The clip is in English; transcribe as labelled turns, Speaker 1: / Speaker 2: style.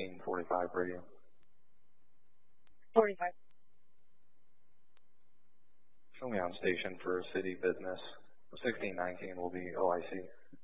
Speaker 1: 1645 radio.
Speaker 2: 45.
Speaker 1: Show me on station for city business. 1619 will be OIC.